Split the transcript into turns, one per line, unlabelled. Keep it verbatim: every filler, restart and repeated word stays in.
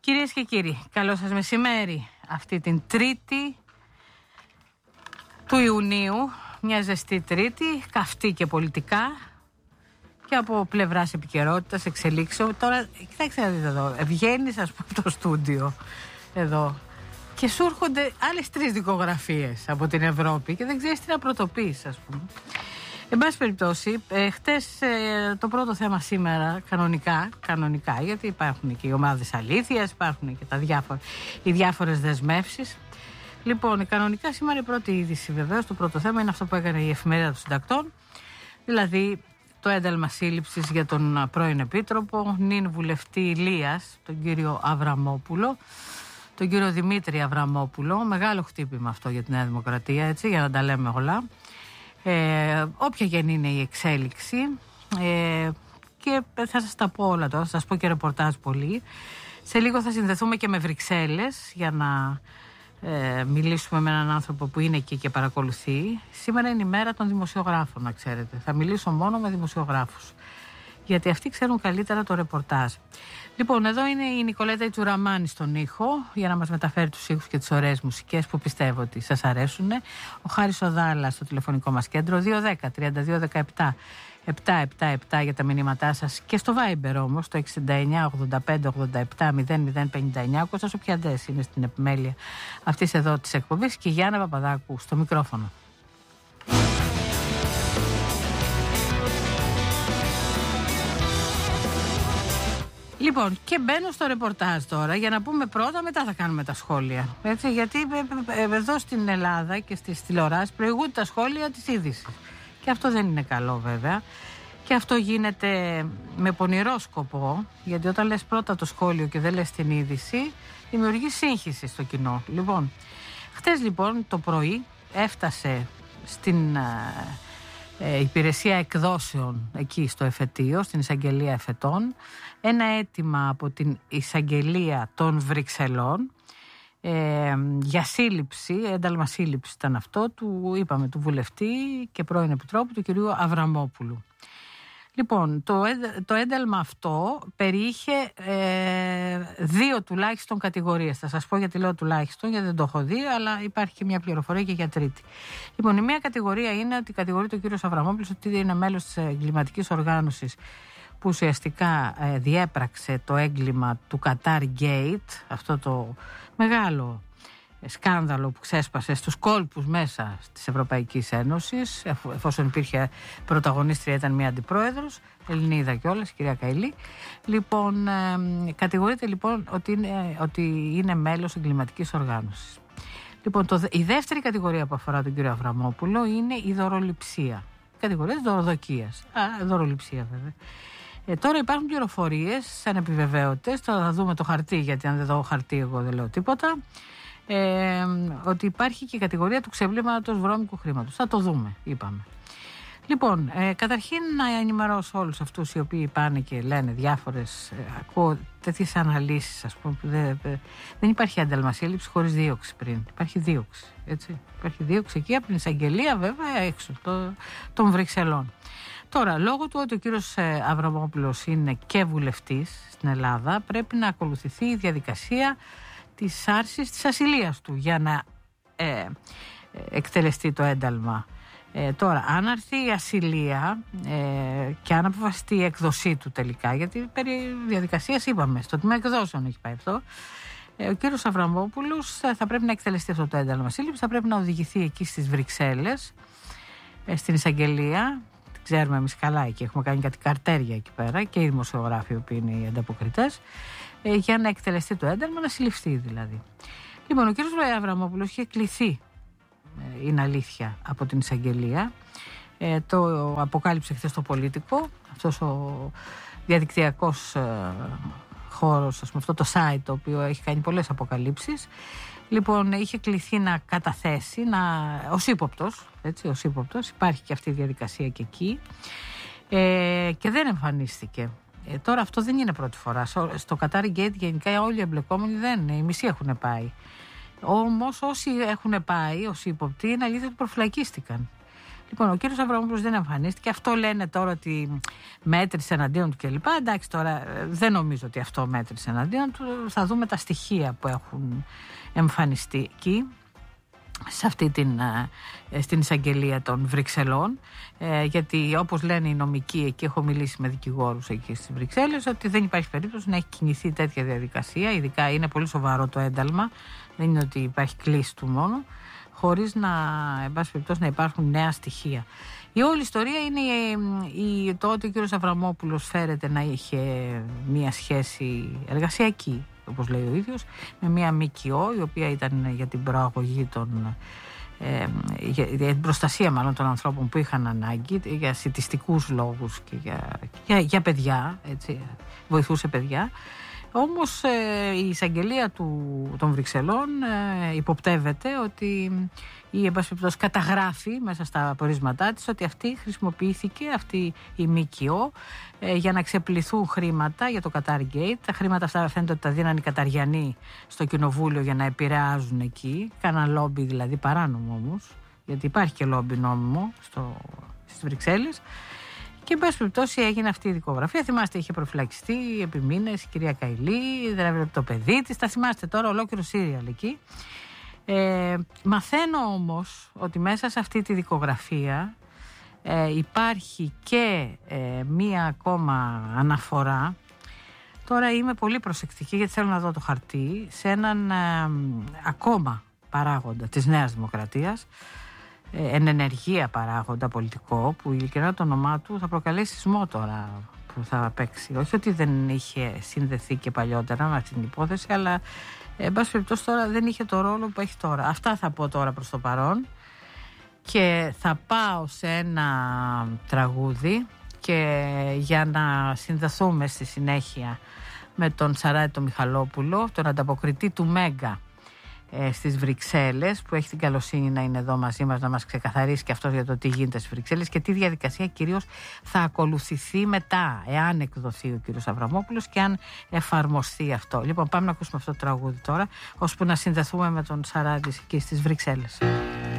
Κυρίες και κύριοι, καλό σας μεσημέρι. Αυτή την Τρίτη του Ιουνίου, μια ζεστή Τρίτη, καυτή και πολιτικά και από πλευράς επικαιρότητας, εξελίξεων. Τώρα, κοιτάξτε να δείτε εδώ, βγαίνεις ας πούμε το στούντιο εδώ και σου έρχονται άλλες τρεις δικογραφίες από την Ευρώπη και δεν ξέρεις τι να πρωτοποιείς, ας πούμε. Εν πάση περιπτώσει, ε, χτες ε, το πρώτο θέμα σήμερα, κανονικά, κανονικά, γιατί υπάρχουν και οι ομάδες αλήθειας, υπάρχουν και τα διάφορα, οι διάφορες δεσμεύσεις. Λοιπόν, κανονικά σήμερα η πρώτη είδηση βεβαίως, το πρώτο θέμα είναι αυτό που έκανε η Εφημερίδα των Συντακτών, δηλαδή το ένταλμα σύλληψης για τον πρώην Επίτροπο, νυν βουλευτή Ηλίας, τον κύριο Αβραμόπουλο, τον κύριο Δημήτρη Αβραμόπουλο. Μεγάλο χτύπημα αυτό για τη Νέα Δημοκρατία, έτσι, για να τα λέμε όλα. Ε, όποια και είναι η εξέλιξη, ε, και θα σας τα πω όλα τώρα, θα σας πω και ρεπορτάζ πολύ. Σε λίγο θα συνδεθούμε και με Βρυξέλλες για να ε, μιλήσουμε με έναν άνθρωπο που είναι εκεί και παρακολουθεί. Σήμερα είναι η μέρα των δημοσιογράφων, να ξέρετε. Θα μιλήσω μόνο με δημοσιογράφους, γιατί αυτοί ξέρουν καλύτερα το ρεπορτάζ. Λοιπόν, εδώ είναι η Νικολέτα η Τσουραμάνη στον ήχο για να μας μεταφέρει τους ήχους και τις ωραίες μουσικές που πιστεύω ότι σας αρέσουν. Ο Χάρης Οδάλας στο τηλεφωνικό μας κέντρο δύο ένα μηδέν τρία δύο ένα επτά επτά επτά επτά για τα μηνύματά σας, και στο Viber όμως το εξήντα εννιά ογδόντα πέντε ογδόντα επτά μηδέν μηδέν πενήντα εννιά. Ο Κώστας ο Πιαντές είναι στην επιμέλεια αυτής εδώ της εκπομπής και η Γιάννα Παπαδάκου στο μικρόφωνο. Λοιπόν, και μπαίνω στο ρεπορτάζ τώρα για να πούμε πρώτα, μετά θα κάνουμε τα σχόλια. Έτσι, γιατί εδώ στην Ελλάδα και στις τηλεοράσεις προηγούνται τα σχόλια της είδησης. Και αυτό δεν είναι καλό βέβαια. Και αυτό γίνεται με πονηρό σκοπό, γιατί όταν λες πρώτα το σχόλιο και δεν λες την είδηση, δημιουργεί σύγχυση στο κοινό. Λοιπόν, χτες λοιπόν το πρωί έφτασε στην ε, υπηρεσία εκδόσεων εκεί στο εφετείο, στην εισαγγελία εφετών, ένα αίτημα από την εισαγγελία των Βρυξελών ε, για σύλληψη, ένταλμα σύλληψη ήταν αυτό, του, είπαμε, του βουλευτή και πρώην επιτρόπου του κυρίου Αβραμόπουλου. Λοιπόν, το, το ένταλμα αυτό περιείχε ε, δύο τουλάχιστον κατηγορίες. Θα σας πω γιατί λέω τουλάχιστον, γιατί δεν το έχω δει, αλλά υπάρχει και μια πληροφορία και για τρίτη. Λοιπόν, η μία κατηγορία είναι ότι κατηγορεί τον κύριο Αβραμόπουλο ότι είναι μέλος της εγκληματικής οργάνωσης που ουσιαστικά ε, διέπραξε το έγκλημα του Qatar Gate, αυτό το μεγάλο σκάνδαλο που ξέσπασε στους κόλπους μέσα της Ευρωπαϊκής Ένωσης, εφόσον υπήρχε πρωταγωνίστρια, ήταν μια αντιπρόεδρος, Ελληνίδα κιόλας, κυρία Καηλή. Λοιπόν, ε, κατηγορείται λοιπόν ότι είναι, ότι είναι μέλος εγκληματικής οργάνωσης. Λοιπόν, το, η δεύτερη κατηγορία που αφορά τον κύριο Αβραμόπουλο είναι η δωροληψία. Η κατηγορία της δωροδοκίας. Α, δωροληψία βέβαια. Ε, τώρα υπάρχουν πληροφορίες ανεπιβεβαίωτες, τώρα θα δούμε το χαρτί, γιατί αν δεν δω χαρτί εγώ δεν λέω τίποτα. Ε, ότι υπάρχει και η κατηγορία του ξεβλήματος βρώμικου χρήματος. Θα το δούμε, είπαμε. Λοιπόν, ε, καταρχήν να ενημερώσω όλους αυτούς οι οποίοι πάνε και λένε διάφορες, ε, ακούω τέτοιες αναλύσεις, ας πούμε, που δεν, δεν υπάρχει ένταλμα σύλληψη χωρίς δίωξη πριν. Υπάρχει δίωξη, έτσι. Υπάρχει δίωξη εκεί από την εισαγγελία, βέβαια, έξω το, των Βρυξελών. Τώρα, λόγω του ότι ο κύριος Αβραμόπουλος είναι και βουλευτής στην Ελλάδα, πρέπει να ακολουθηθεί η διαδικασία της άρσης της ασυλίας του για να ε, εκτελεστεί το ένταλμα. Ε, τώρα, αν έρθει η ασυλία ε, και αν αποφασιστεί η έκδοσή του τελικά, γιατί περί διαδικασίας είπαμε, στο τμήμα εκδόσεων έχει πάει αυτό, ε, ο κύριος Αβραμόπουλος θα, θα πρέπει να εκτελεστεί αυτό το ένταλμα σύλληψης, θα πρέπει να οδηγηθεί εκεί στις Βρυξέλλες, ε, στην εισαγγελία. Ξέρουμε εμείς καλά εκεί, έχουμε κάνει κάτι καρτέρια εκεί πέρα και οι δημοσιογράφοι που είναι οι ανταποκριτές, ε, για να εκτελεστεί το ένταλμα, να συλληφθεί δηλαδή. Λοιπόν, ο κύριος Αβραμόπουλος είχε κληθεί, ε, είναι αλήθεια, από την εισαγγελία. Ε, το αποκάλυψε χθες το Πολίτικο, αυτός ο διαδικτυακός ε, χώρος, ας πούμε, αυτό το site το οποίο έχει κάνει πολλές αποκαλύψεις. Λοιπόν, είχε κληθεί να καταθέσει, να, ως ύποπτος, έτσι, ως ύποπτος, υπάρχει και αυτή η διαδικασία και εκεί, ε, και δεν εμφανίστηκε. Ε, τώρα αυτό δεν είναι πρώτη φορά. Στο Qatar Gate γενικά όλοι οι εμπλεκόμενοι δεν είναι, οι μισοί έχουν πάει. Όμως όσοι έχουν πάει, όσοι ύποπτοι, είναι αλήθεια ότι προφυλακίστηκαν. Λοιπόν, ο κύριος Αβραμόπουλος δεν εμφανίστηκε. Αυτό λένε τώρα ότι μέτρησε εναντίον του κλπ. Εντάξει, τώρα δεν νομίζω ότι αυτό μέτρησε εναντίον του. Θα δούμε τα στοιχεία που έχουν εμφανιστεί εκεί, σε αυτή την, στην εισαγγελία των Βρυξελών, ε, γιατί όπως λένε οι νομικοί εκεί, έχω μιλήσει με δικηγόρους εκεί στις Βρυξέλλες, ότι δεν υπάρχει περίπτωση να έχει κινηθεί τέτοια διαδικασία, ειδικά είναι πολύ σοβαρό το ένταλμα, δεν είναι ότι υπάρχει κλίση του μόνο, χωρίς να, εν πάση περιπτώσει, να υπάρχουν νέα στοιχεία. Η όλη ιστορία είναι η, η, το ότι ο κύριος Αβραμόπουλος φέρεται να είχε μία σχέση εργασιακή, όπως λέει ο ίδιος, με μία ΜΚΟ, η οποία ήταν για την προαγωγή των, ε, για, για την προστασία μάλλον των ανθρώπων που είχαν ανάγκη, για σιτιστικούς λόγους και για, για, για παιδιά, έτσι, βοηθούσε παιδιά. Όμως ε, η εισαγγελία του, των Βρυξελών ε, υποπτεύεται ότι η εν πάση περιπτώσει καταγράφει μέσα στα απορίσματά της ότι αυτή χρησιμοποιήθηκε, αυτή η ΜΚΟ, ε, για να ξεπληθούν χρήματα για το Qatar Gate. Τα χρήματα αυτά φαίνεται ότι τα δίναν οι Καταριανοί στο κοινοβούλιο για να επηρεάζουν εκεί. Κάναν λόμπι δηλαδή, παράνομο όμως, γιατί υπάρχει και λόμπι νόμιμο στο, στις Βρυξέλλες. Και εν πάση περιπτώσει έγινε αυτή η δικογραφία. Θυμάστε, είχε προφυλακιστεί επί μήνες η κυρία Καηλή, δεν έβλεπε το παιδί της. Τα θυμάστε τώρα, ολόκληρο σύριαλ εκεί. Ε, μαθαίνω όμως ότι μέσα σε αυτή τη δικογραφία ε, υπάρχει και ε, μία ακόμα αναφορά. Τώρα είμαι πολύ προσεκτική γιατί θέλω να δω το χαρτί, σε έναν ε, ακόμα παράγοντα της Νέας Δημοκρατίας, εν ενεργεία παράγοντα πολιτικό, που ειλικρινά το όνομά του θα προκαλέσει σεισμό τώρα που θα παίξει. Όχι ότι δεν είχε συνδεθεί και παλιότερα με αυτή την υπόθεση, αλλά εν πάση περιπτώσει τώρα δεν είχε το ρόλο που έχει τώρα. Αυτά θα πω τώρα προς το παρόν και θα πάω σε ένα τραγούδι, και για να συνδεθούμε στη συνέχεια με τον Σαράτη τον Μιχαλόπουλο, τον ανταποκριτή του Μέγκα στις Βρυξέλλες, που έχει την καλοσύνη να είναι εδώ μαζί μας να μας ξεκαθαρίσει και αυτό για το τι γίνεται στις Βρυξέλλες και τι διαδικασία κυρίως θα ακολουθηθεί μετά, εάν εκδοθεί ο κύριος Αβραμόπουλος και αν εφαρμοστεί αυτό. Λοιπόν, πάμε να ακούσουμε αυτό το τραγούδι τώρα, ώσπου να συνδεθούμε με τον Σαράτη εκεί στις Βρυξέλλες.